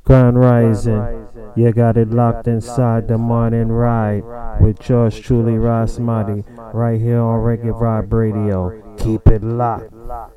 Grand Rising, you got it locked inside the morning ride with yours truly, Rasmati, right here on Reggae Vibe Radio. Keep it locked.